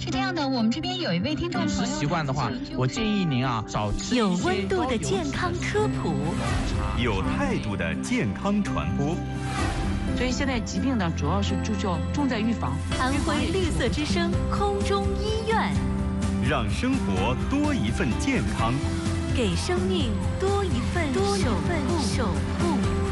是这样的，我们这边有一位听众朋友， 饮食习惯的话，我建议您啊少吃有温度的健康科普， 有态度的健康传播。 所以现在疾病呢，主要是重在预防。 安徽绿色之声空中医院， 让生活多一份健康， 给生命多一份守护。